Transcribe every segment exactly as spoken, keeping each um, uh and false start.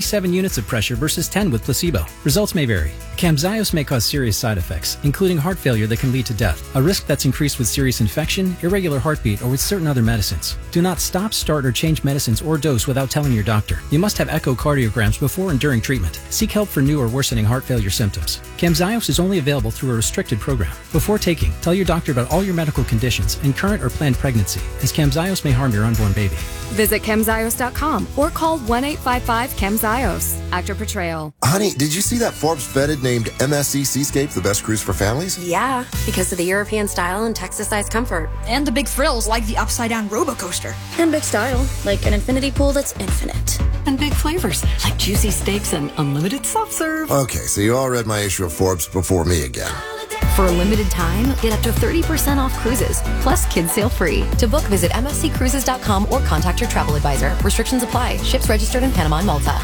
thirty-seven units of pressure versus ten with placebo. Results may vary. Camzyos may cause serious side effects, including heart failure that can lead to death, a risk that's increased with serious infection, irregular heartbeat, or with certain other medicines. Do not stop, start, or change medicines or dose without telling your doctor. You must have echocardiograms before and during treatment. Seek help for new or worsening heart failure symptoms. Camzyos is only available through a restricted program. Before taking, tell your doctor about all your medical conditions and current or planned pregnancy, as Camzyos may harm your unborn baby. Visit camzyos dot com or call one eight five five camzyos. Actor portrayal. Honey, did you see that Forbes vetted named M S C Seascape the best cruise for families? Yeah, because of the European style and Texas-sized comfort. And the big thrills like the upside-down roller coaster. And big style, like an infinity pool that's infinite. And big flavors, like juicy steaks and unlimited soft serve. Okay, so you all read my issue of Forbes before me again. For a limited time, get up to thirty percent off cruises, plus kids sail free. To book, visit m s c cruises dot com or contact your travel advisor. Restrictions apply. Ships registered in Panama and Malta.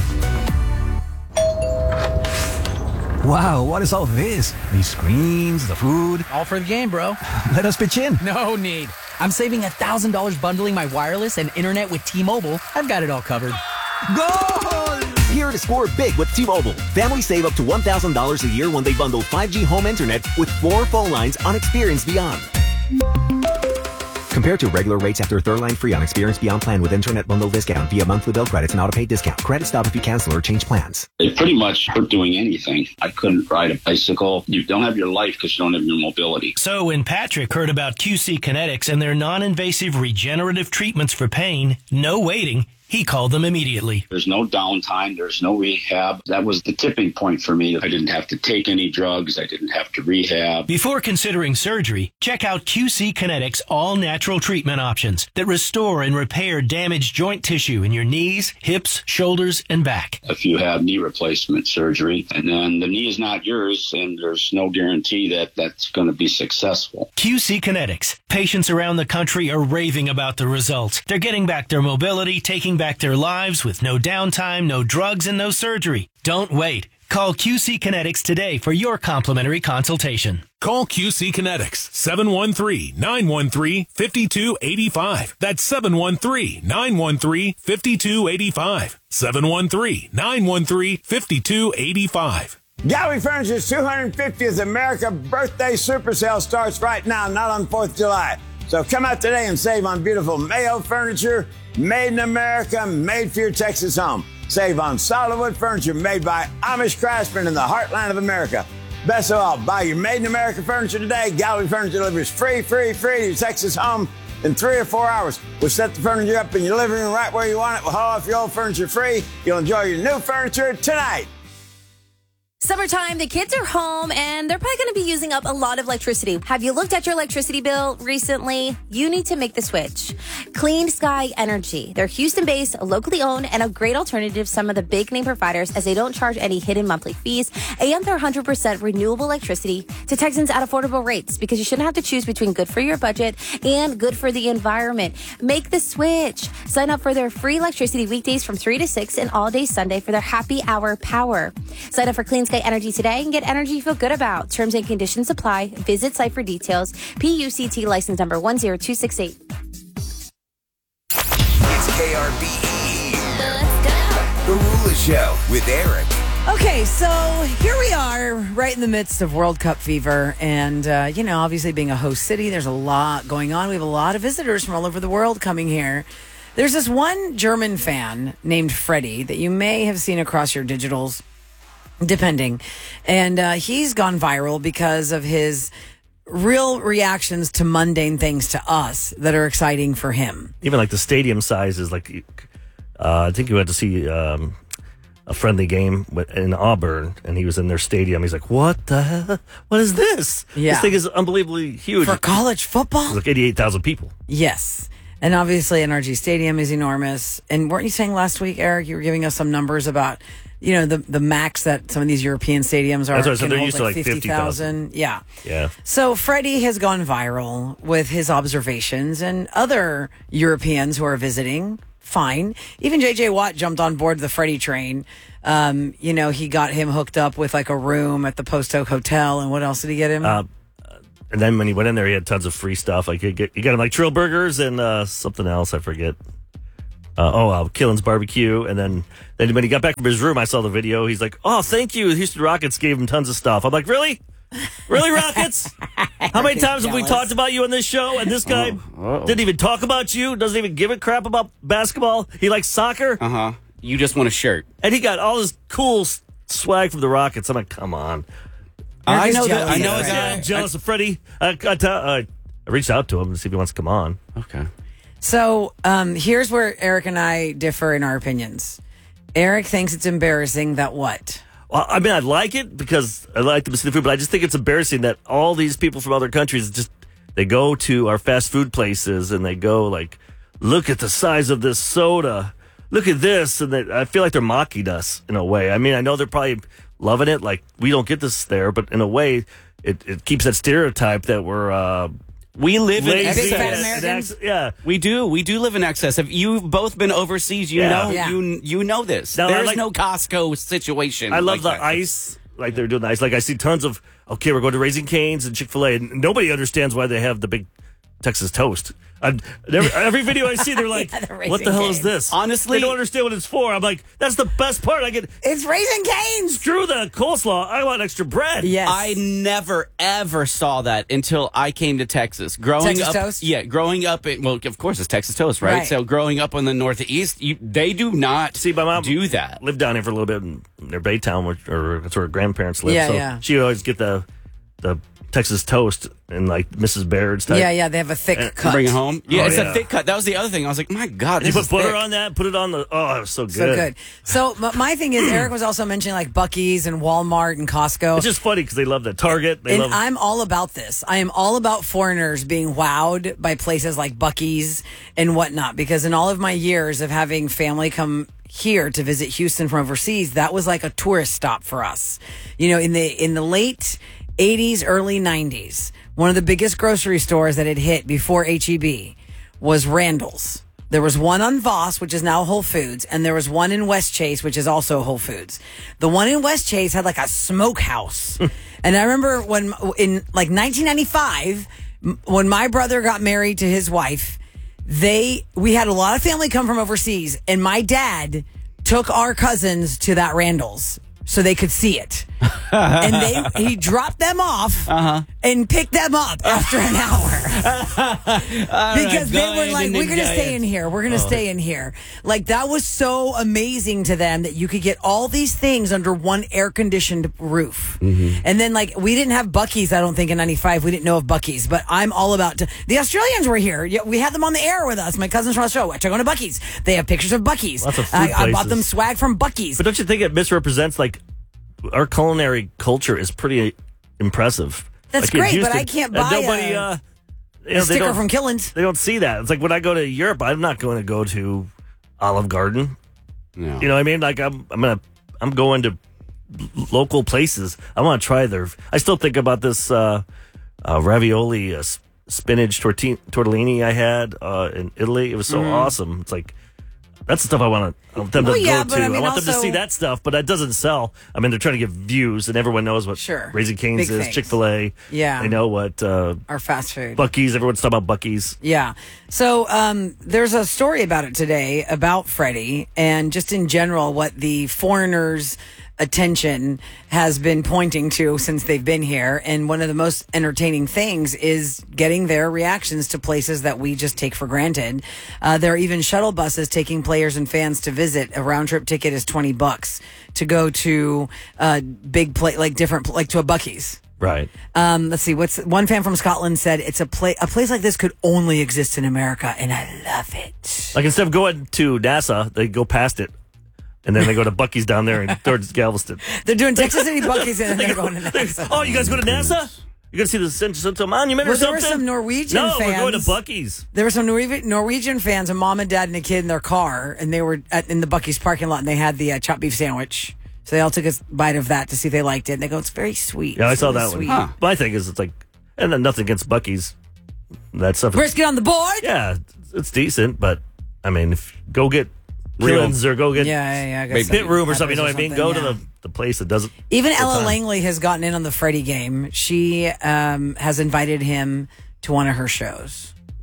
Wow, what is all this? These screens, the food. All for the game, bro. Let us pitch in. No need. I'm saving one thousand dollars bundling my wireless and internet with T-Mobile. I've got it all covered. Goal! Here to score big with T-Mobile. Families save up to one thousand dollars a year when they bundle five G home internet with four phone lines on Experience Beyond. Compared to regular rates after third line free on Experience Beyond plan with internet bundle discount via monthly bill credits and auto-pay discount. Credit stop if you cancel or change plans. They pretty much hurt doing anything. I couldn't ride a bicycle. You don't have your life because you don't have your mobility. So when Patrick heard about Q C Kinetics and their non-invasive regenerative treatments for pain, no waiting, he called them immediately. There's no downtime. There's no rehab. That was the tipping point for me. I didn't have to take any drugs. I didn't have to rehab. Before considering surgery, check out Q C Kinetics all-natural treatment options that restore and repair damaged joint tissue in your knees, hips, shoulders, and back. If you have knee replacement surgery, and then the knee is not yours, and there's no guarantee that that's going to be successful. Q C Kinetics. Patients around the country are raving about the results. They're getting back their mobility, taking back their lives with no downtime, no drugs, and no surgery. Don't wait. Call Q C Kinetics today for your complimentary consultation. Call Q C Kinetics, seven one three, nine one three, five two eight five. That's seven one three, nine one three, five two eight five. seven one three, nine one three, five two eight five. Gallery Furniture's two hundred fiftieth America Birthday Super Sale starts right now, not on fourth of July. So come out today and save on beautiful Mayo furniture, made in America, made for your Texas home. Save on solid wood furniture made by Amish craftsmen in the heartland of America. Best of all, buy your made in America furniture today. Gallery Furniture delivers free, free, free to your Texas home in three or four hours. We'll set the furniture up in your living room right where you want it. We'll haul off your old furniture free. You'll enjoy your new furniture tonight. Summertime, the kids are home, and they're probably going to be using up a lot of electricity. Have you looked at your electricity bill recently? You need to make the switch. Clean Sky Energy. They're Houston-based, locally owned, and a great alternative to some of the big name providers as they don't charge any hidden monthly fees, and they're one hundred percent renewable electricity to Texans at affordable rates, because you shouldn't have to choose between good for your budget and good for the environment. Make the switch. Sign up for their free electricity weekdays from three to six and all day Sunday for their happy hour power. Sign up for Clean Sky Energy today and get energy you feel good about. Terms and conditions apply. Visit site for details. P U C T license number one zero two six eight. It's K R B E. Let's go. The Rula Show with Eric. Okay, so here we are right in the midst of World Cup fever. And, uh, you know, obviously being a host city, there's a lot going on. We have a lot of visitors from all over the world coming here. There's this one German fan named Freddie that you may have seen across your digitals, depending. And uh, he's gone viral because of his real reactions to mundane things to us that are exciting for him. Even like the stadium size is like, uh, I think you went to see um, a friendly game in Auburn, and he was in their stadium. He's like, what the hell? What is this? Yeah. This thing is unbelievably huge. For college football? It's like eighty-eight thousand people. Yes. And obviously N R G Stadium is enormous. And weren't you saying last week, Eric, you were giving us some numbers about, you know, the the max that some of these European stadiums are. That's right, so they're hold used to like fifty thousand. Yeah. Yeah. So Freddie has gone viral with his observations, and other Europeans who are visiting, fine. Even J J Watt jumped on board the Freddie train. Um, you know, he got him hooked up with like a room at the Post Oak Hotel. And what else did he get him? Uh, and then when he went in there, he had tons of free stuff. Like he, get, he got him like Trill Burgers and uh, something else, I forget. Uh, oh, uh, Killen's Barbecue. And then, then when he got back from his room, I saw the video. He's like, oh, thank you. Houston Rockets gave him tons of stuff. I'm like, really? Really, Rockets? How many times have we talked about you on this show? And this guy oh, didn't even talk about you, doesn't even give a crap about basketball. He likes soccer. Uh-huh. You just want a shirt. And he got all this cool swag from the Rockets. I'm like, come on. I know that. I know a guy. I'm jealous of Freddie. I, I, t- I reached out to him to see if he wants to come on. Okay. So um, here's where Eric and I differ in our opinions. Eric thinks it's embarrassing that what? Well, I mean, I like it because I like the Pacific food, but I just think it's embarrassing that all these people from other countries just they go to our fast food places and they go like, look at the size of this soda, look at this, and they, I feel like they're mocking us in a way. I mean, I know they're probably loving it, like we don't get this there, but in a way, it, it keeps that stereotype that we're. Uh, We live in Lazy excess. ex- yeah, we do. We do live in excess. If you've both been overseas, you Yeah. know Yeah. you you know this. Now, I There's like- no Costco situation. I love like the that. ice, like they're doing the ice. Like I see tons of, okay, we're going to Raising Cane's and Chick-fil-A, and nobody understands why they have the big Texas toast. I, every, every video I see, they're like, Yeah, the what the Raising hell is Cane's. this? Honestly- they don't understand what it's for. I'm like, that's the best part. I get, It's Raising Cane's. screw the coleslaw. I want extra bread. Yes. I never ever saw that until I came to Texas. Growing Texas up, toast? yeah, growing up. In, well, of course, it's Texas toast, right? Right. So, growing up in the Northeast, you, they do not See, my mom do that. lived down here for a little bit in near Baytown, where, or that's where her grandparents lived. Yeah, so yeah. she would always get the the Texas toast and like Missus Baird's type. Yeah, yeah, they have a thick And cut. Bring it home. Yeah, Oh, it's yeah. a thick cut. That was the other thing. I was like, my God, And you this put is butter thick. on that, put it on the, oh, it was so good. So good. So m- my thing is, Eric was also mentioning like Buc-ee's and Walmart and Costco. It's just funny because they love that Target. They and love. I'm all about this. I am all about foreigners being wowed by places like Buc-ee's and whatnot, because in all of my years of having family come here to visit Houston from overseas, that was like a tourist stop for us. You know, in the in the late eighties, early nineties, one of the biggest grocery stores that had hit before H E B was Randall's. There was one on Voss, which is now Whole Foods, and there was one in West Chase, which is also Whole Foods. The one in West Chase had like a smokehouse. And I remember when in like nineteen ninety-five, m- when my brother got married to his wife, they we had a lot of family come from overseas, and my dad took our cousins to that Randall's so they could see it. And they he dropped them off Uh-huh. and picked them up after an hour. Because they were like, we're going to stay in here. We're going to stay in here. Like, that was so amazing to them that you could get all these things under one air-conditioned roof. Mm-hmm. And then, like, we didn't have Buc-ee's, I don't think, in ninety-five. We didn't know of Buc-ee's. But I'm all about... To, the Australians were here. Yeah, we had them on the air with us. My cousins from Australia. I took them to Buc-ee's. They have pictures of Buc-ee's. Lots of food I, I bought places. them swag from Buc-ee's. But don't you think it misrepresents, like, our culinary culture is pretty impressive? That's Like in great, but Houston, I can't and buy nobody, a- uh, you A know, they sticker don't- from Killen's. They don't see that. It's like when I go to Europe, I'm not going to go to Olive Garden. No. You know what I mean? Like I'm, I'm gonna, I'm going to l- local places. I want to try their. I still think about this uh, uh, ravioli, uh, s- spinach torti- tortellini I had uh, in Italy. It was so Mm. awesome. It's like that's the stuff I want to them to Well, yeah, go but to. I mean, want them to also- see that stuff, but that doesn't sell. I mean, they're trying to get views, and everyone knows what Sure. Raising Cane's Big is, things. Chick Fil A. Yeah. they know what uh, Our fast food. Buc-ee's. Everyone's talking about Buc-ee's. Yeah. So um, there's a story about it today about Freddie and just in general what the foreigners' attention has been pointing to since they've been here. And one of the most entertaining things is getting their reactions to places that we just take for granted. Uh, there are even shuttle buses taking players and fans to visit. A round trip ticket is twenty bucks to go to a big play, like different, like to a Buc-ee's. Right. Um, let's see. What's one fan from Scotland said? It's a place. A place like this could only exist in America, and I love it. Like instead of going to NASA, they go past it. And then they go to Buc-ee's down there in towards Galveston. They're doing Texas City Buc-ee's, and then they're going to NASA. Oh, you guys go to NASA? You going to see the Central Monument Well, or there something? were some Norwegian no, fans. we're going to Buc-ee's. There were some Norwe- Norwegian fans, a mom and dad and a kid in their car, and they were at, in the Buc-ee's parking lot, and they had the uh, chopped beef sandwich. So they all took a bite of that to see if they liked it. And they go, it's very sweet. Yeah, I It's saw really that sweet. one. Huh. My thing is, it's like, and then nothing against Buc-ee's. That stuff. is- Brisket on the board? Yeah, it's, it's decent, but I mean, if go get Killen's or go get Yeah, yeah, yeah, I guess Pit so. Room or something, you know what I mean? Something, Go yeah. to the, the place that doesn't. Even full Ella time. Langley has gotten in on the Freddie game. She um, has invited him to one of her shows.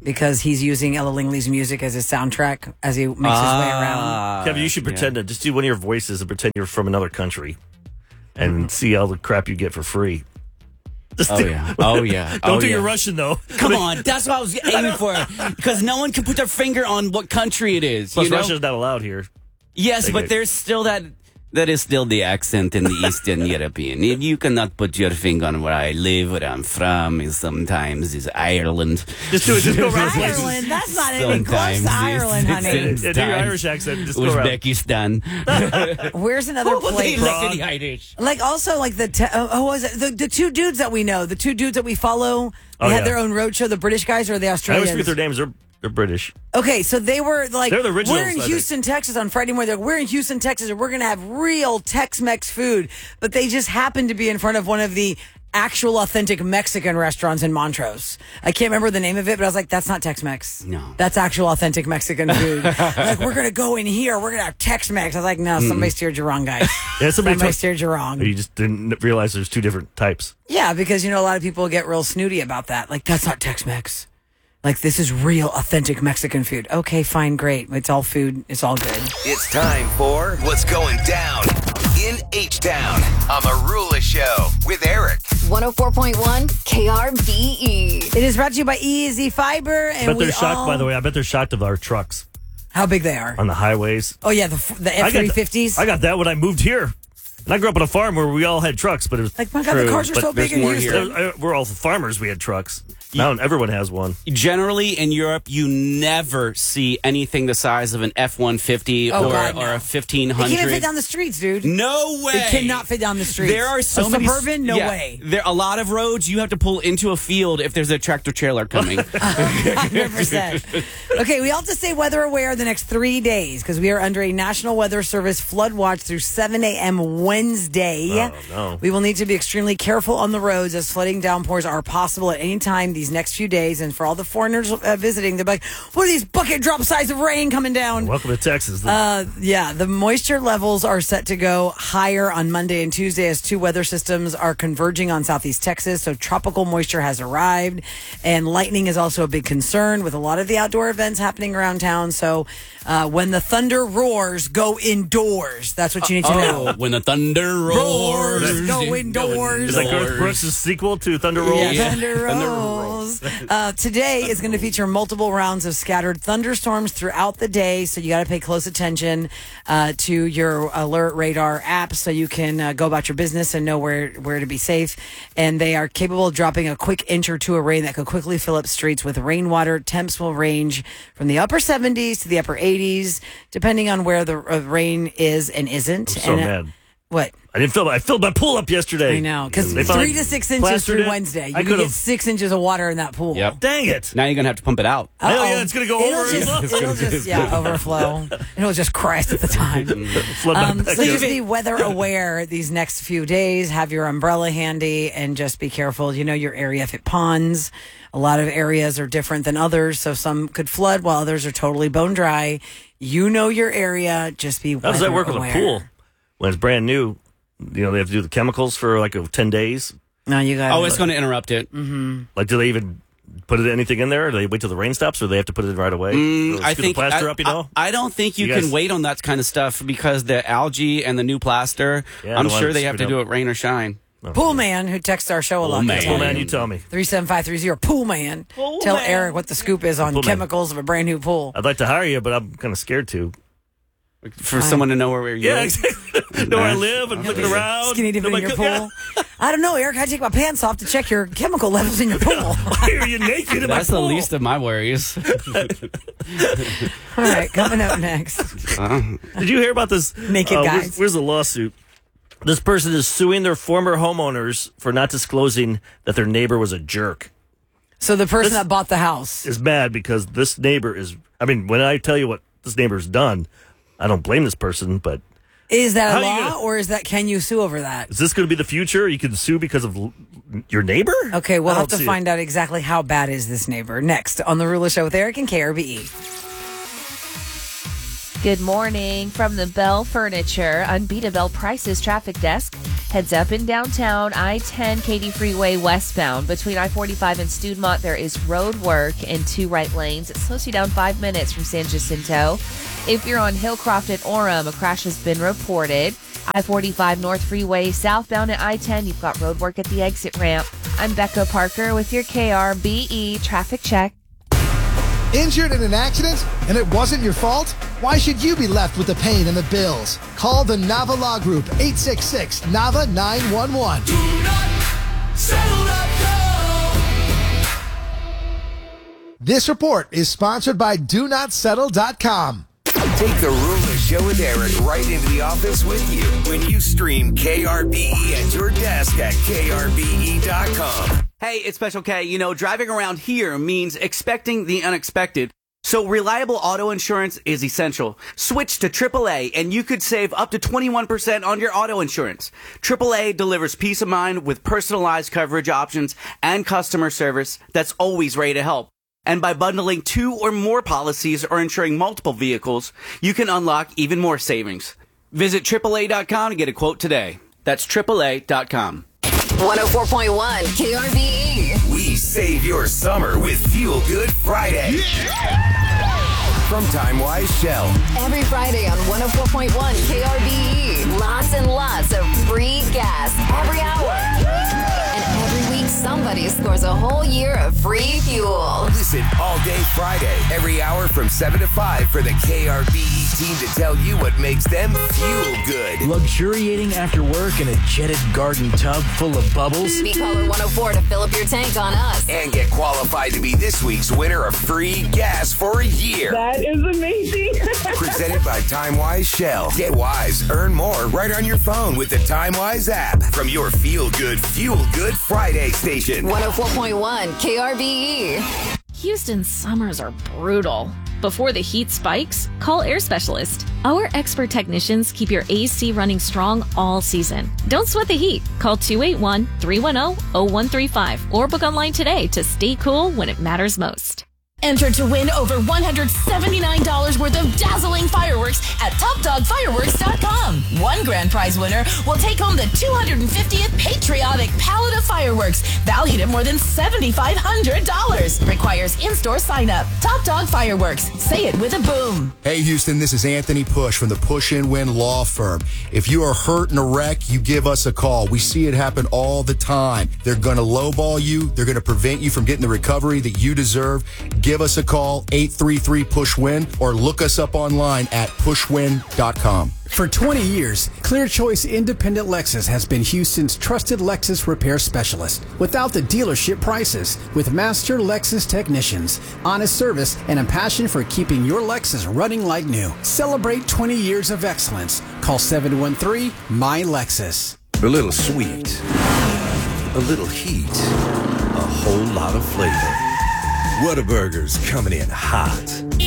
because he's using Ella Langley's music as his soundtrack as he makes his way around. Kevin, you should pretend yeah. to just do one of your voices and pretend you're from another country and Mm-hmm. see all the crap you get for free. Just Oh do- yeah. Oh yeah. Don't oh, do yeah. your Russian though. Come on, that's what I was aiming for. Because no one can put their finger on what country it is. Plus, you know? Russia's not allowed here. Yes, They but get- there's still that. That is still the accent in the Eastern European. You you cannot put your finger on where I live, where I'm from. Is sometimes is Ireland. Just do it. Just go around places. Ireland, that's not even close Sometimes to Ireland, it's- honey. it's- Yeah, do your times Irish accent. Just go around. Uzbekistan. Where's another place? Look at the Irish. Like also like the te- oh, what was it? The, the two dudes that we know, the two dudes that we follow, they Oh, had yeah. their own roadshow. The British guys or the I always Australians? forget their names. They're they're British. Okay, so they were like, They're the originals, we're in I think. Houston, Texas on Friday morning. They're like, we're in Houston, Texas, and we're going to have real Tex-Mex food. But they just happened to be in front of one of the actual authentic Mexican restaurants in Montrose. I can't remember the name of it, but I was like, that's not Tex-Mex. No. That's actual authentic Mexican food. Like, we're going to go in here. We're going to have Tex-Mex. I was like, no, somebody steered you wrong, guys. Yeah, somebody, Somebody told- steered you wrong. You just didn't realize there's two different types. Yeah, because, you know, a lot of people get real snooty about that. Like, that's not Tex-Mex. Like, this is real, authentic Mexican food. Okay, fine, great. It's all food. It's all good. It's time for What's Going Down in H-Town on the Rula Show with Eric. one oh four point one K R B E. It is brought to you by Easy Fiber. I And bet we they're shocked, all... by the way. I bet they're shocked of our trucks How big they are. on the highways. Oh, yeah, the, f- the I got F three fifties. I got that when I moved here. And I grew up on a farm where we all had trucks, but it was Like, my God, the True, cars are but so big there's in more Houston. here. Uh, we're all farmers. We had trucks. Now everyone has one. Generally in Europe, you never see anything the size of an F one fifty Oh, or, God, or no. a fifteen They can't even fit hundred. down the streets, dude. No way. It cannot fit down the streets. There are so a many suburban, no yeah, way. There a lot of roads you have to pull into a field if there's a tractor trailer coming. one hundred percent. Okay, we all have to stay weather aware the next three days because we are under a National Weather Service flood watch through seven a.m. Wednesday. Oh, no. We will need to be extremely careful on the roads as flooding downpours are possible at any time these next few days. And for all the foreigners uh, visiting, they're like, what are these bucket drop size of rain coming down? Welcome to Texas. Uh, yeah, the moisture levels are set to go higher on Monday and Tuesday as two weather systems are converging on southeast Texas. So tropical moisture has arrived, and lightning is also a big concern with a lot of the outdoor events happening around town. So uh, when the thunder roars, go indoors. That's what you need to know. Oh, when the thunder roars, Roars, go indoors. Is that Garth Brooks' sequel to Thunder Rolls? Yeah, Thunder Rolls. Uh, today is going to feature multiple rounds of scattered thunderstorms throughout the day, so you got to pay close attention uh, to your alert radar app so you can uh, go about your business and know where, where to be safe. And they are capable of dropping a quick inch or two of rain that could quickly fill up streets with rainwater. Temps will range from the upper seventies to the upper eighties, depending on where the uh, rain is and isn't. I'm so and, uh, mad. What? I didn't fill. I filled my pool up yesterday. I know, because They three finally to six inches plastered through it. Wednesday. You I can could get have. six inches of water in that pool. Yep. Dang it! Now you're gonna have to pump it out. Hell Uh-oh. yeah, it's gonna go It'll over. just, it'll just yeah, overflow. It'll just crest at the time. Flood my Um, so backyard. just be weather aware these next few days. Have your umbrella handy and just be careful. You know your area if it ponds. A lot of areas are different than others, so some could flood while others are totally bone dry. You know your area. Just be How weather does that work with aware. a pool when it's brand new? You know, they have to do the chemicals for like a, ten days. No, you got. Oh, it's going to interrupt it. Mm-hmm. Like, do they even put it, anything in there? Or do they wait till the rain stops, or do they have to put it in right away? Mm, Or I scoot think the plaster I, up. You know, I, I don't think you, You can guys- wait on that kind of stuff because the algae and the new plaster. Yeah, I'm the sure ones they have to screwed do up. it rain or shine. Pool man who texts our show a lot. Pool man. Pool man, you tell me. Three seven five three zero. Pool man. Pool Tell man. Eric what the scoop is on Pool man. chemicals of a brand new pool. I'd like to hire you, but I'm kind of scared to. For someone to know where you Yeah, live. exactly. know where I live and looking around. Skinny dipping Know in my your co- pool. I don't know, Eric. I take my pants off to check your chemical levels in your pool. Why are you naked in my That's the pool? least of my worries. All right, coming up next. Did you hear about this? Naked uh, guys. Where's, where's the lawsuit? This person is suing their former homeowners for not disclosing that their neighbor was a jerk. So the person This- that bought the house. Is mad because this neighbor is. I mean, when I tell you what this neighbor's done, I don't blame this person. But Is that How a you law, gonna- or is that can you sue over that? is this going to be the future? You can sue because of l- your neighbor? Okay, we'll I have don't to see find it. out exactly how bad is this neighbor next on the Rula Show with Eric and K R B E. Good morning from the Bell Furniture Unbeatable Prices Traffic Desk. Heads up in downtown, I ten Katy Freeway westbound. Between I forty-five and Studemont, there is road work in two right lanes. It slows you down five minutes from San Jacinto. If you're on Hillcroft at Orem, a crash has been reported. I forty-five North Freeway southbound at I ten, you've got road work at the exit ramp. I'm Becca Parker with your K R B E traffic check. Injured in an accident and it wasn't your fault? Why should you be left with the pain and the bills? Call the Nava Law Group, eight six six, N A V A, nine one one. Do not settle that This report is sponsored by do not settle dot com. Take the Rula Show with Eric right into the office with you when you stream K R B E at your desk at K R B E dot com. Hey, it's Special K. You know, driving around here means expecting the unexpected. So reliable auto insurance is essential. Switch to triple A and you could save up to twenty-one percent on your auto insurance. triple A delivers peace of mind with personalized coverage options and customer service that's always ready to help. And by bundling two or more policies or insuring multiple vehicles, you can unlock even more savings. Visit triple A dot com to get a quote today. That's triple A dot com. one oh four point one K R B E. We save your summer with Fuel Good Friday. Yeah! From Timewise Shell. Every Friday on one oh four point one K R B E. Lots and lots of free gas every hour. And every week somebody scores a whole year of free fuel. Listen all day Friday, every hour from seven to five for the K R B E team to tell you what makes them fuel good. Luxuriating after work in a jetted garden tub full of bubbles. Be caller one oh four to fill up your tank on us. And get qualified to be this week's winner of free gas for a year. That is amazing. Presented by Timewise Shell. Get wise, earn more right on your phone with the Timewise app from your Feel Good, Fuel Good Friday station. one oh four point one K R B E. Houston's summers are brutal. Before the heat spikes, call Air Specialist. Our expert technicians keep your A C running strong all season. Don't sweat the heat. Call two eight one, three one zero, zero one three five or book online today to stay cool when it matters most. Enter to win over one hundred seventy-nine dollars worth of dazzling fireworks at top dog fireworks dot com. One grand prize winner will take home the two hundred fiftieth Patriotic Palette of Fireworks, valued at more than seven thousand five hundred dollars. Requires in-store sign-up. Top Dog Fireworks. Say it with a boom. Hey, Houston, this is Anthony Push from the Push and Win Law Firm. If you are hurt in a wreck, you give us a call. We see it happen all the time. They're going to lowball you. They're going to prevent you from getting the recovery that you deserve. Give us a call, eight three three push win, or look us up online at push win dot com. For twenty years, Clear Choice Independent Lexus has been Houston's trusted Lexus repair specialist. Without the dealership prices, with master Lexus technicians, honest service, and a passion for keeping your Lexus running like new. Celebrate twenty years of excellence. Call seven one three, M Y Lexus. A little sweet, a little heat, a whole lot of flavor. Whataburger's coming in hot.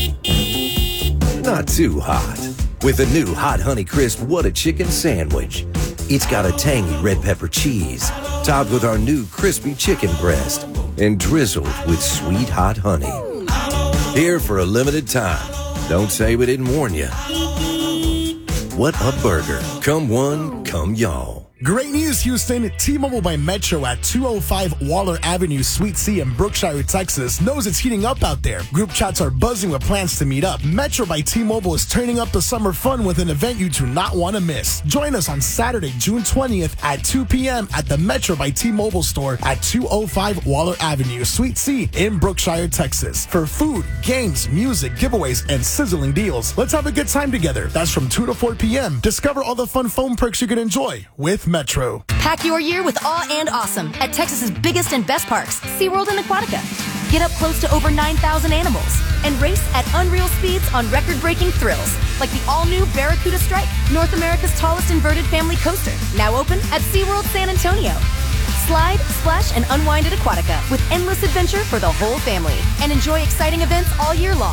Not too hot. With a new Hot Honey Crisp What a Chicken Sandwich. It's got a tangy red pepper cheese, topped with our new crispy chicken breast, and drizzled with sweet hot honey. Here for a limited time. Don't say we didn't warn you. What a burger. Come one, come y'all. Great news, Houston. T-Mobile by Metro at two oh five Waller Avenue, Suite C in Brookshire, Texas knows it's heating up out there. Group chats are buzzing with plans to meet up. Metro by T-Mobile is turning up the summer fun with an event you do not want to miss. Join us on Saturday, June twentieth at two p.m. at the Metro by T-Mobile store at two oh five Waller Avenue, Suite C in Brookshire, Texas. For food, games, music, giveaways, and sizzling deals. Let's have a good time together. That's from two to four p.m. Discover all the fun phone perks you can enjoy with Metro. Pack your year with awe and awesome at Texas's biggest and best parks, SeaWorld and Aquatica. Get up close to over nine thousand animals and race at unreal speeds on record-breaking thrills, like the all-new Barracuda Strike, North America's tallest inverted family coaster, now open at SeaWorld San Antonio. Slide, splash, and unwind at Aquatica with endless adventure for the whole family. And enjoy exciting events all year long.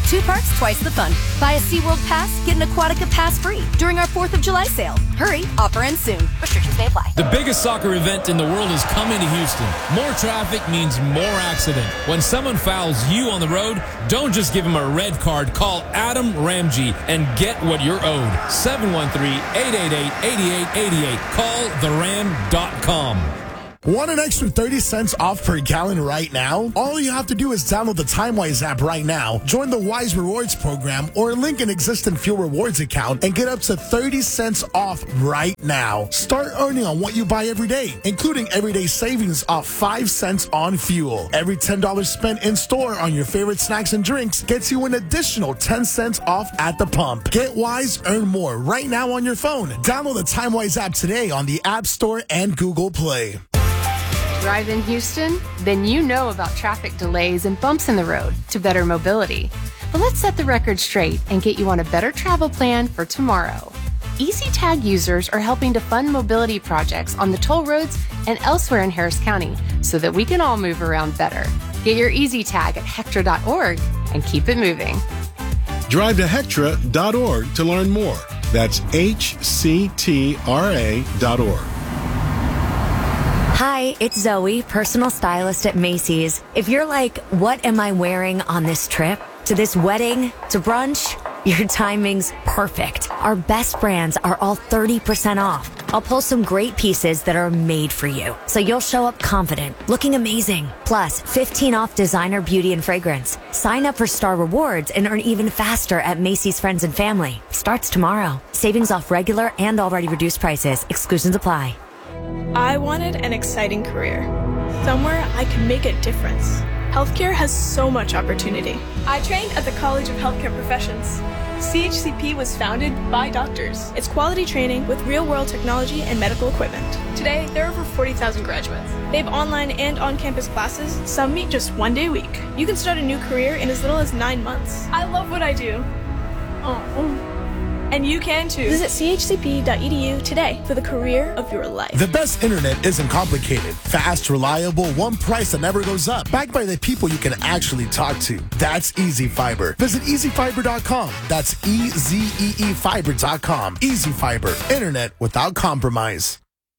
Two parks, twice the fun. Buy a SeaWorld Pass, get an Aquatica Pass free during our fourth of July sale. Hurry, offer ends soon. Restrictions may apply. The biggest soccer event in the world is coming to Houston. More traffic means more accident. When someone fouls you on the road, don't just give them a red card. Call Adam Ramsey and get what you're owed. seven one three, eight eight eight, eight eight eight eight. Call the ram dot com. Want an extra thirty cents off per gallon right now? All you have to do is download the TimeWise app right now, join the Wise Rewards program, or link an existing Fuel Rewards account and get up to thirty cents off right now. Start earning on what you buy every day, including everyday savings of five cents on fuel. Every ten dollars spent in store on your favorite snacks and drinks gets you an additional ten cents off at the pump. Get Wise, earn more right now on your phone. Download the TimeWise app today on the App Store and Google Play. Drive in Houston? Then you know about traffic delays and bumps in the road to better mobility. But let's set the record straight and get you on a better travel plan for tomorrow. EasyTag users are helping to fund mobility projects on the toll roads and elsewhere in Harris County so that we can all move around better. Get your EasyTag at Hectra dot org and keep it moving. Drive to Hectra dot org to learn more. That's H C T R A dot org. Hi, it's Zoe, personal stylist at Macy's. If you're like, what am I wearing on this trip? To this wedding? To brunch? Your timing's perfect. Our best brands are all thirty percent off. I'll pull some great pieces that are made for you, so you'll show up confident, looking amazing. Plus, fifteen off designer beauty and fragrance. Sign up for Star Rewards and earn even faster at Macy's Friends and Family. Starts tomorrow. Savings off regular and already reduced prices. Exclusions apply. I wanted an exciting career, somewhere I could make a difference. Healthcare has so much opportunity. I trained at the College of Healthcare Professions. C H C P was founded by doctors. It's quality training with real-world technology and medical equipment. Today, there are over forty thousand graduates. They have online and on-campus classes. Some meet just one day a week. You can start a new career in as little as nine months. I love what I do. Oh. And you can too. Visit C H C P dot E D U today for the career of your life. The best internet isn't complicated. Fast, reliable, one price that never goes up. Backed by the people you can actually talk to. That's Easy Fiber. Visit easy fiber dot com. That's E Z E E fiber dot com. Easy Fiber. Internet without compromise.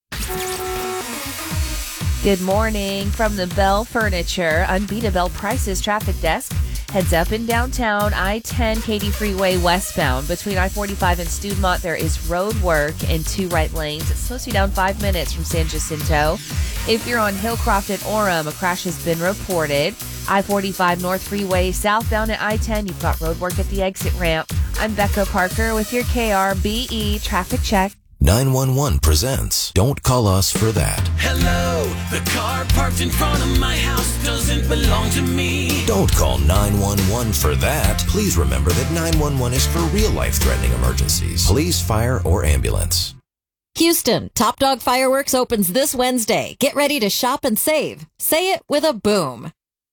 Good morning from the Bell Furniture Unbeatable Prices Traffic Desk. Heads up in downtown I ten Katy Freeway westbound. Between I forty-five and Studmont, there is road work in two right lanes. It slows you down five minutes from San Jacinto. If you're on Hillcroft at Orem, a crash has been reported. I forty-five North Freeway southbound at I ten, you've got road work at the exit ramp. I'm Becca Parker with your K R B E traffic check. nine one one presents Don't Call Us for That. Hello, the car parked in front of my house doesn't belong to me. Don't call nine one one for that. Please remember that nine one one is for real life-threatening emergencies. Police, fire, or ambulance. Houston, Top Dog Fireworks opens this Wednesday. Get ready to shop and save. Say it with a boom.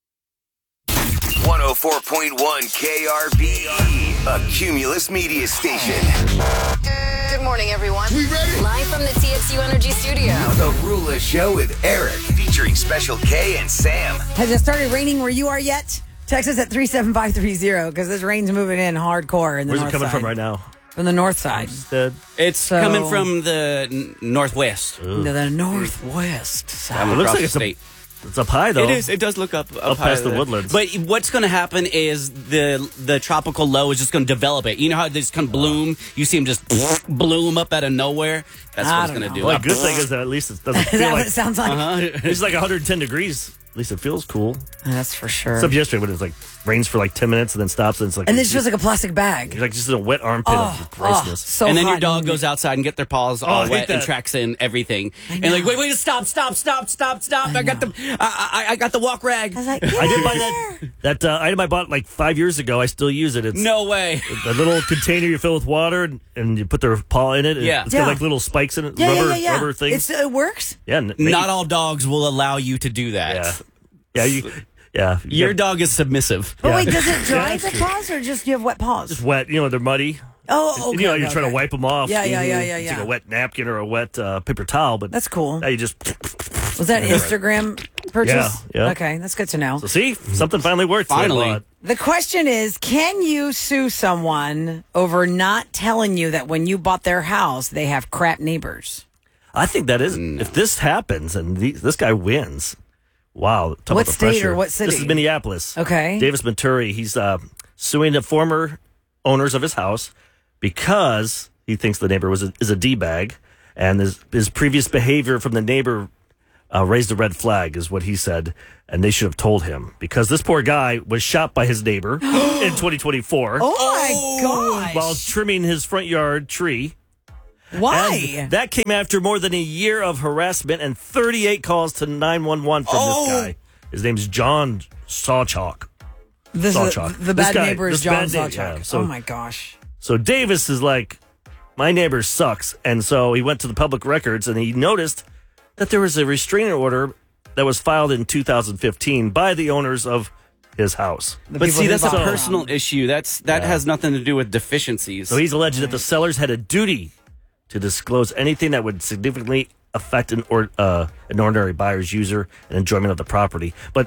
one oh four point one K R B E, a Cumulus media station. Good morning, everyone. We ready? Live from the T X U Energy Studio. The Rula Show with Eric, featuring Special K and Sam. Has it started raining where you are yet? Text us at three seven five three zero because this rain's moving in hardcore in the Where's north it coming side. from right now? From the north side. It's So- coming from the n- northwest. No, the northwest side. It looks like it's up- It's up high, though. It is. It does look up up, Up high past the there. woodlands. But what's going to happen is the the tropical low is just going to develop it. You know how they just kind of bloom? You see them just bloom up out of nowhere? That's I what it's don't going to know. do. Well, the good thing is that at least it doesn't Is feel that like what it sounds like? Uh-huh. It's like one hundred ten degrees. At least it feels cool. That's for sure. Except yesterday when it's like rains for like ten minutes and then stops and it's like And then it feels like a plastic bag. You're like just a wet armpit Oh, of grossness. so and then your hot dog and- goes outside and get their paws Oh, all I hate wet and that. tracks in everything. And like, wait, wait, stop, stop, stop, stop, stop! I, got the, I, I, I got the walk rag. I was like, I did buy that that uh, item I bought like five years ago. I still use it. It's no way. A little container you fill with water and, and you put their paw in it. and Yeah. it's Yeah. got like little spikes in it, Yeah, rubber yeah, yeah, yeah. rubber things. It's, it works. yeah, n- Not all dogs will allow you to do that. Yeah, yeah, you, yeah. you Your got- dog is submissive. But Yeah. wait, does it dry Yeah, the that's true. paws or just you have wet paws? Just wet. You know they're muddy. Oh, And, okay. you know okay, you're trying okay. to wipe them off. Yeah, yeah, yeah, Mhm. yeah, It's yeah. like a wet napkin or a wet uh, paper towel, but That's cool. now you just Was that Instagram purchase? Yeah, yeah. Okay, that's good to know. So see, something finally worked. Finally. The question is, can you sue someone over not telling you that when you bought their house, they have crap neighbors? I think that is, no. if this happens and the, this guy wins, wow. Talk What about the state pressure. or what city? This is Minneapolis. Okay. Davis Maturi, he's uh, suing the former owners of his house because he thinks the neighbor was a, is a D-bag, and his, his previous behavior from the neighbor uh, raised a red flag, is what he said, and they should have told him, because this poor guy was shot by his neighbor in twenty twenty-four. Oh, my gosh. While trimming his front yard tree. Why? And that came after more than a year of harassment and thirty-eight calls to nine one one from Oh. this guy. His name's John Sawchalk. This Sawchalk. is, the This bad guy- neighbor is this John bad neighbor, Sawchuk. yeah. So- Oh, my gosh. So Davis is like, my neighbor sucks. And so he went to the public records and he noticed that there was a restraining order that was filed in two thousand fifteen by the owners of his house. But see, that's a So- personal issue. That's That Yeah. has nothing to do with deficiencies. So he's alleged that the sellers had a duty to disclose anything that would significantly affect an or uh, an ordinary buyer's user and enjoyment of the property. But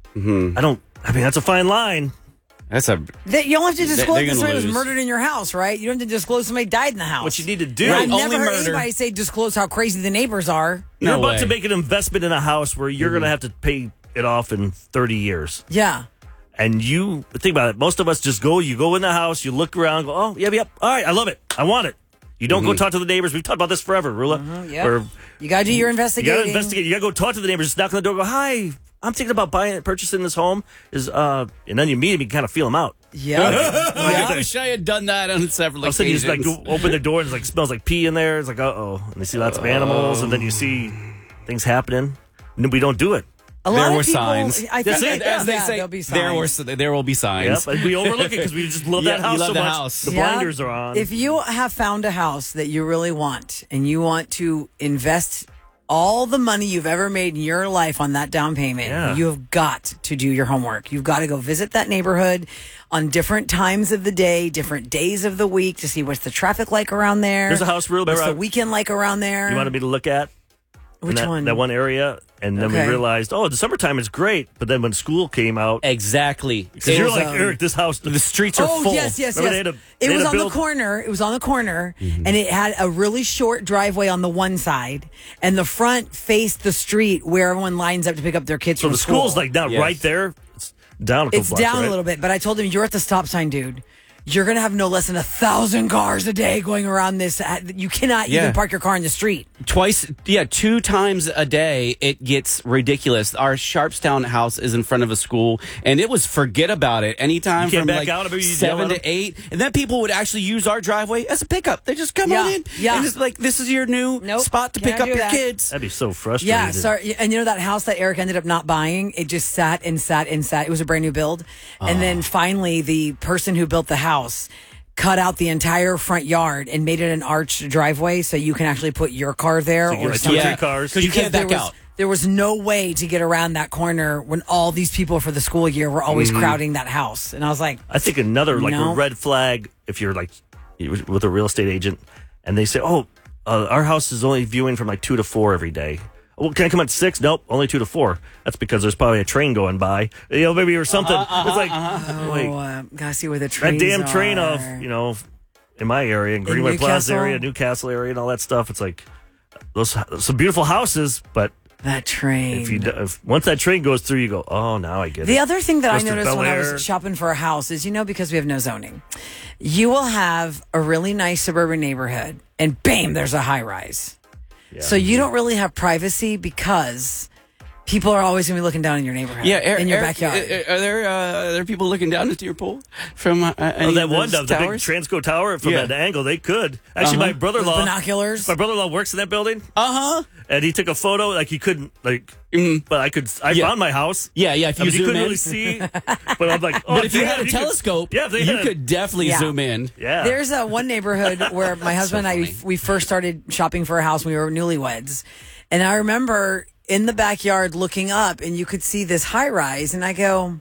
I don't. I mean, that's a fine line. That's a. That you don't have to They- disclose they're that gonna somebody was lose. murdered in your house, right? You don't have to disclose somebody died in the house. What you need to do. I've Right, never only heard murder. anybody say disclose how crazy the neighbors are. You're about to make an investment in a house where you're Mm-hmm. going to have to pay it off in thirty years. Yeah. And you think about it. Most of us just go. You go in the house. You look around. Go. Oh, yep, yep. All right. I love it. I want it. You don't go Mm-hmm. talk to the neighbors. We've talked about this forever, Rula. Yep. Or- You got to do your You investigating. got to investigate. You got to go talk to the neighbors. Just knock on the door. Go, hi. I'm thinking about buying, purchasing this home. Is uh, and then you meet him. You kind of feel him out. Yeah. I wish I had done that on several All of a sudden, you just like occasions. go, open the door and it's like smells like pee in there. It's like, uh oh, and you see lots of animals, and then you see things happening. And we don't do it. A there lot of were people- signs. I think That's that- it. As they yeah, say, there'll be there were signs. there will be signs. Yep, and we overlook it because we just love Yeah, that house you love so the much. house. The Yeah. blinders are on. If you have found a house that you really want and you want to invest all the money you've ever made in your life on that down payment, Yeah. you have got to do your homework. You've got to go visit that neighborhood on different times of the day, different days of the week to see what's the traffic like around there. There's a house real What's big- the weekend like around there? you wanted me to look at in Which that, one? that one area, and then Okay. we realized, oh, the summertime is great, but then when school came out, Exactly. because you're was, like um, Eric, this house, the streets are Oh full. yes, yes, Remember yes. they had to- it they was had on to the build- corner. It was on the corner, Mm-hmm. and it had a really short driveway on the one side, and the front faced the street where everyone lines up to pick up their kids so from the school. school's like not Yes. right there. It's down a couple It's blocks, down right? a little bit, but I told him you're at the stop sign, dude. You're gonna have no less than a thousand cars a day going around this. You cannot Yeah. even park your car in the street. Twice, yeah, two times a day, it gets ridiculous. Our Sharpstown house is in front of a school, and it was forget about it. Anytime You can't from back like out, I mean, you yell seven at to eight, and then people would actually use our driveway as a pickup. They just come Yeah, on in, yeah. and it's like this is your new Nope, spot to can't pick up do your that. kids. That'd be so frustrating. Yeah, sorry. And you know that house that Eric ended up not buying? It just sat and sat and sat. It was a brand new build. And then finally, the person who built the house cut out the entire front yard and made it an arched driveway so you can actually put your car there. So you get or like two something. or three cars. Because you can't there back was, out. There was no way to get around that corner when all these people for the school year were always Mm-hmm. crowding that house. And I was like, I think another like No. a red flag if you're like with a real estate agent and they say, "Oh, uh, our house is only viewing from like two to four every day." Well, can I come at six? Nope, only two to four. That's because there's probably a train going by, you know, maybe or something. Uh-huh, it's like, oh, like uh, gotta see where the that trains damn train are. of you know, in my area, in Greenway Plaza Newcastle? area, Newcastle area, and all that stuff. It's like those some beautiful houses, but That train. if you do- if, once that train goes through, you go, oh, now I get The it. other thing that I Goes through noticed when I Bel Air. was shopping for a house is, you know, because we have no zoning, you will have a really nice suburban neighborhood and bam, there's a high rise. So you don't really have privacy because people are always going to be looking down in your neighborhood, Yeah, Eric, in your Eric, backyard. uh, Are there uh, are there people looking down into your pool from uh, any Oh, that of one, those the big towers? Transco Tower from Yeah. that angle, they could. Actually, Uh-huh. my brother-in-law, With binoculars? my brother-in-law works in that building, Uh huh. and he took a photo. Like he couldn't, like, but I could. I Yeah. found my house. Yeah, yeah. If I you mean, you zoom couldn't in, really see, but I'm like, oh, but if you damn, had a could- telescope, yeah, if they you had a- could definitely Yeah. zoom in. Yeah, There's a one neighborhood where my husband and I, funny. we first started shopping for a house when we were newlyweds. And I remember in the backyard looking up and you could see this high rise. And I go,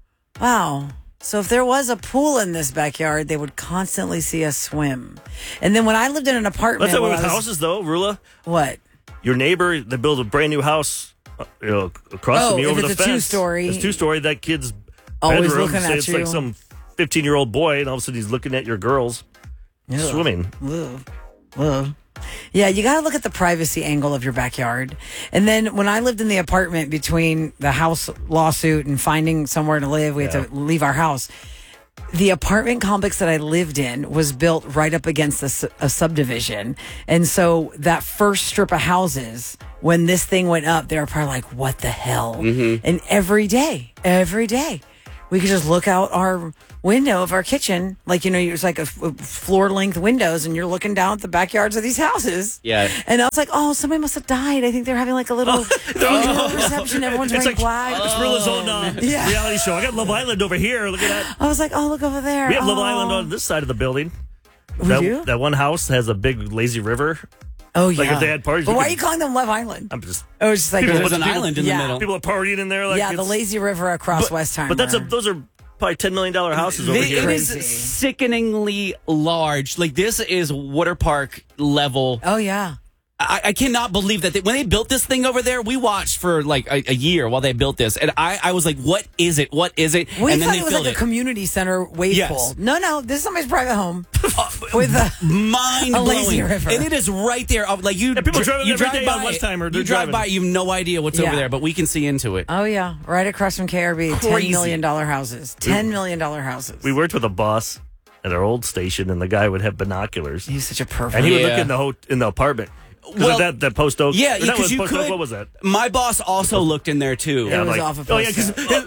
wow. So if there was a pool in this backyard, they would constantly see us swim. And then when I lived in an apartment, That's the way when with I was- houses, though, Rula. what? Your neighbor, they build a brand new house you know, across Oh, from you if over it's the a fence. two-story- It's two-story. That kid's Always bedroom. looking say at it's you. like some fifteen-year-old boy, and all of a sudden he's looking at your girls Ugh. swimming. Ugh. Ugh. Yeah, you got to look at the privacy angle of your backyard. And then when I lived in the apartment between the house lawsuit and finding somewhere to live, we Yeah. had to leave our house. The apartment complex that I lived in was built right up against a, su- a subdivision. And so that first strip of houses, when this thing went up, they were probably like, what the hell? Mhm. And every day, every day, we could just look out our window of our kitchen. Like, you know, it's like a, f- a floor length windows, and you're looking down at the backyards of these houses. Yeah. And I was like, oh, somebody must have died. I think they're having like a little funeral reception. Everyone's It's wearing like black. it's Rilla's own uh, Yeah. reality show. I got Love Island over here. Look at that. I was like, oh, look over there. We have Love Oh. Island on this side of the building. We that, do? that one house has a big lazy river. Oh, Like yeah. if they had parties. But you why are could- you calling them Love Island? I'm just. Oh, it's just like People- there's bunch of an people- island in the yeah. middle. People are partying in there. Like yeah, the it's- lazy river across but, Westheimer. But that's a those are probably ten million dollar houses over It- here. it is sickeningly large. Like this is water park level. Oh yeah. I, I cannot believe that they, when they built this thing over there, we watched for like a, a year while they built this, and I, I was like, "What is it? What is it?" We and then thought they it was filled like a community center wave Yes. pool. No, no, this is somebody's private home with a, mind a lazy blowing, river. and it is right there. uh, Like you, Yeah, people dr- drive you every drive day by on it, Westheimer. They're you drive driving. by, you have no idea what's Yeah. over there, but we can see into it. Oh yeah, right across from K R B, ten Crazy. million dollar houses, ten million dollar houses. We worked with a boss at our old station, and the guy would have binoculars. He's such a pervert. And he would Yeah. look in the ho- in the apartment. 'Cause Well, that that post oak. Yeah, or that because was you post could. oak. What was that? My boss also looked in there too. It I'm was like, off of oh yeah, Post because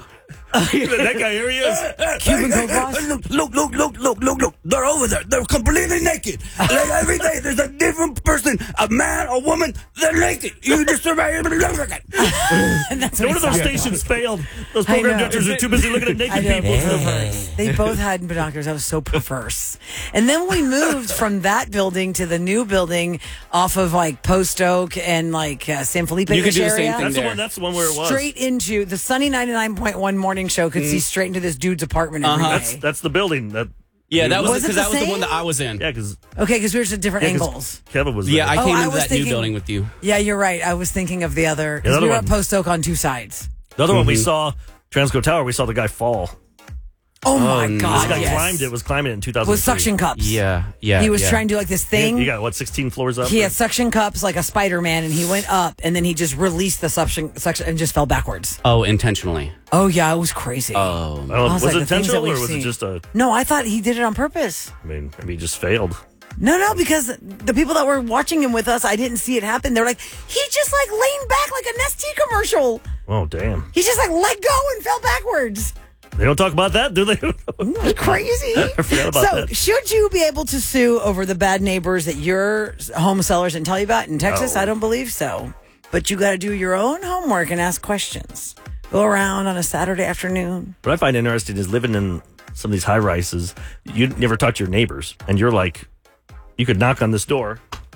that guy here he is. Cuban Coke boss. Look, look, look, look, look, look, look. They're over there. They're completely naked. Like every day, there's a different person, a man, a woman, they're naked. You just survey them and look at it. And that's No what one of he those said. stations failed. Those I program know. directors are too busy looking at I naked know, people. perverse. They both had binoculars. I was so perverse. And then we moved from that building to the new building off of like Post Oak and like uh, San Felipe. You could do the same area. thing That's the there. one. That's the one where it was. Straight into the Sunny ninety-nine point one morning show could see straight into this dude's apartment every Uh-huh. day. That's that's the building. That Yeah, that was Was it because the that was the same? one that I was in. yeah, because Okay, because we were just at different angles. Kevin was. Yeah, there. I Oh, came I into was that thinking- new building with you. Yeah, you're right. I was thinking of the other. Yeah, Because the we were other at one. Post Oak on two sides. the other one we Mhm. saw Transco Tower. We saw the guy fall. Oh, my no. God. This guy yes. climbed it. Was climbing it in two thousand. With suction cups. Yeah, yeah. He was yeah. trying to do like this thing. You got what? Sixteen floors up. He had suction cups like a Spider-Man, and he went up, and then he just released the suction, suction and just fell backwards. Oh, intentionally. Oh yeah, it was crazy. Oh, I don't know, I was, was like, it the things that intentional or we've was seen. it just a? No, I thought he did it on purpose. I mean, maybe he just failed. No, no, because the people that were watching him with us, I didn't see it happen. They're like, he just like leaned back like a Nestea commercial. Oh damn! He just like let go and fell backwards. They don't talk about that, do they? That's crazy. I forgot about so, that. should you be able to sue over the bad neighbors that your home sellers didn't tell you about in Texas? No. I don't believe so. But you got to do your own homework and ask questions. Go around on a Saturday afternoon. What I find interesting is living in some of these high rises. You never talk to your neighbors, and you're like, you could knock on this door,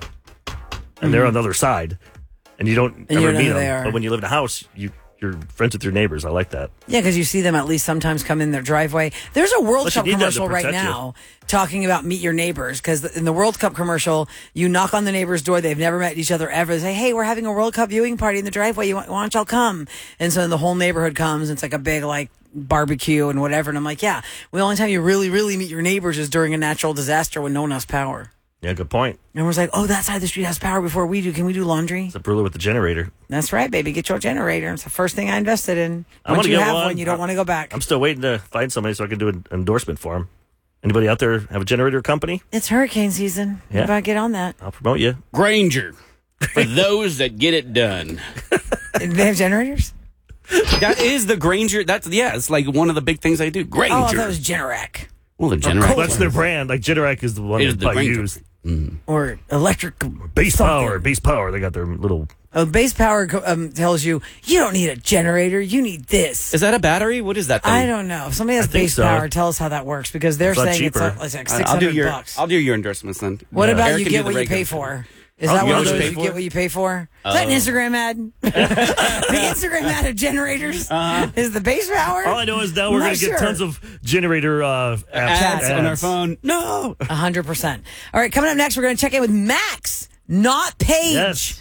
and they're on the other side, and you don't And you ever don't know meet who them. they are. But when you live in a house, you you're friends with your neighbors. I like that. Yeah, because you see them at least sometimes come in their driveway. There's a World Plus, you Cup need that to commercial right protect you. now talking about meet your neighbors. Because in the World Cup commercial, you knock on the neighbor's door. They've never met each other ever. They say, hey, we're having a World Cup viewing party in the driveway. You want, why don't y'all come? And so then the whole neighborhood comes. It's like a big like barbecue and whatever. And I'm like, yeah, well, the only time you really, really meet your neighbors is during a natural disaster when no one has power. Yeah, good point. And everyone's like, oh, that side of the street has power before we do. Can we do laundry? It's a brûler with the generator. That's right, baby. Get your generator. It's the first thing I invested in. I Once wanna you get have one. one, you don't want to go back. I'm still waiting to find somebody so I can do an endorsement for them. Anybody out there have a generator company? It's hurricane season. Yeah. How about get on that? I'll promote you. Granger. For those that get it done. They have generators? That is the Granger. That's, yeah, it's like one of the big things I do. Granger. Oh, I thought it was Generac. Well, the Generac. That's their brand. Like Generac is the one It is that the I Granger. use. Or electric. Base something. power. Base power. They got their little. Oh, base power co- um, tells you, you don't need a generator. You need this. Is that a battery? What is that thing? I don't know. If somebody has I think base so. power, tell us how that works because they're It's a lot saying it's, cheaper. a, it's like I'll six do hundred your. bucks. I'll do your endorsements then. What about Eric you can get do the what you regular pay thing. for? Is Oh, that you one of know those what you you pay get for? what you pay for? Is that an Oh. Instagram ad? The Instagram ad of generators Uh-huh. is the base power. All I know is now we're I'm going not to get sure. tons of generator uh, apps, Ads on our ads. phone. No. A hundred percent. All right, coming up next, we're going to check in with Max, not Paige. Yes.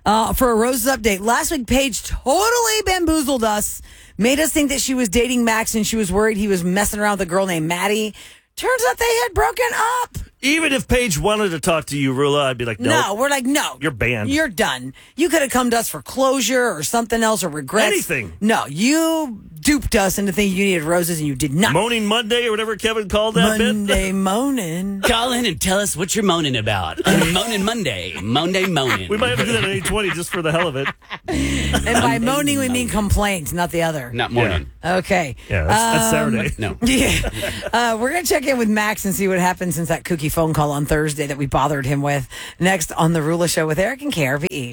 Uh, for a Roses update, last week Paige totally bamboozled us, made us think that she was dating Max and she was worried he was messing around with a girl named Maddie. Turns out they had broken up. Even if Paige wanted to talk to you, Rula, I'd be like, nope. No, we're like, no. You're banned. You're done. You could have come to us for closure or something else or regrets. Anything. No, you duped us into thinking you needed roses and you did not. Moaning Monday or whatever Kevin called that bit. Monday moaning. Call in and tell us what you're moaning about. On Moaning Monday. Monday moaning. We might have to do that at eight twenty just for the hell of it. And by moaning, we mean complaints, not the other. Not morning. Yeah. Okay. Yeah, that's, that's Um, Saturday. No. Yeah. Uh, we're going to check in with Max and see what happened since that kooky phone call on Thursday that we bothered him with. Next on The Rula Show with Eric and K R V E.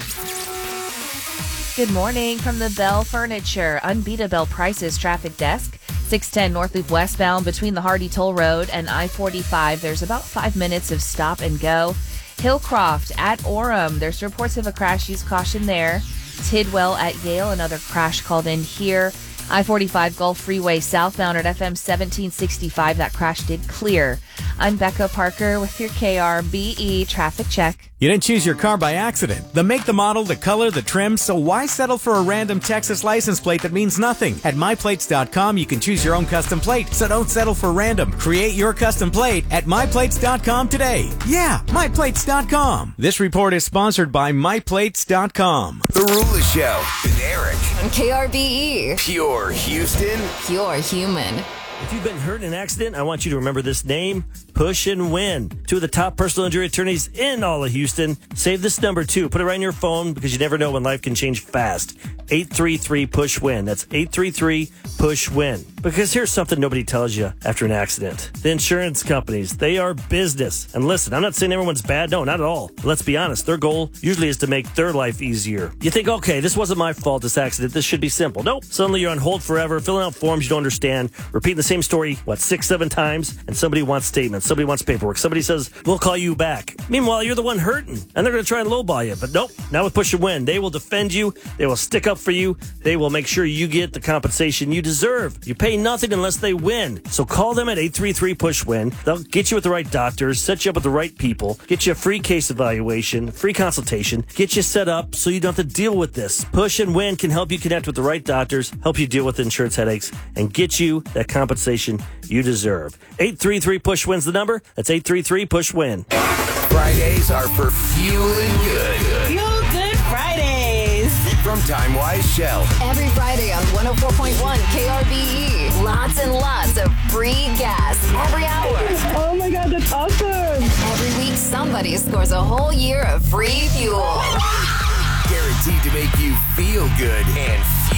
Good morning from the Bell Furniture Unbeatable Prices Traffic Desk. six ten North Loop westbound between the Hardy Toll Road and I forty-five. There's about five minutes of stop and go. Hillcroft at Orem. There's reports of a crash. Use caution there. Tidwell at Yale. Another crash called in here. I forty-five Gulf Freeway southbound at F M seventeen sixty-five. That crash did clear. I'm Becca Parker with your K R B E traffic check. You didn't choose your car by accident. The make, the model, the color, the trim, so why settle for a random Texas license plate that means nothing? At my plates dot com, you can choose your own custom plate, so don't settle for random. Create your custom plate at my plates dot com today. Yeah, my plates dot com. This report is sponsored by my plates dot com. The Rula Show with Eric. On K R B E. Pure Houston. Pure human. If you've been hurt in an accident, I want you to remember this name, Push and Win. Two of the top personal injury attorneys in all of Houston. Save this number, too. Put it right in your phone because you never know when life can change fast. eight three three push win. That's eight three three push win. Because here's something nobody tells you after an accident. The insurance companies, they are business. And listen, I'm not saying everyone's bad. No, not at all. But let's be honest. Their goal usually is to make their life easier. You think, okay, this wasn't my fault, this accident. This should be simple. Nope. Suddenly you're on hold forever, filling out forms you don't understand, repeating the same story, what, six, seven times? And somebody wants statements. Somebody wants paperwork. Somebody says, we'll call you back. Meanwhile, you're the one hurting. And they're going to try and lowball you. But nope. Now with Push and Win, they will defend you. They will stick up for you. They will make sure you get the compensation you deserve. You pay nothing unless they win. So call them at eight three three push win. They'll get you with the right doctors, set you up with the right people, get you a free case evaluation, free consultation, get you set up so you don't have to deal with this. Push and Win can help you connect with the right doctors, help you deal with insurance headaches, and get you that compensation you deserve. eight three three push win's the number. That's eight three three push win. Fridays are for fueling good. Feel Good Fridays. From Time Wise Shell. Every Friday on one oh four point one K R B E. Lots and lots of free gas every hour. Oh my God, that's awesome. And every week somebody scores a whole year of free fuel. Guaranteed to make you feel good and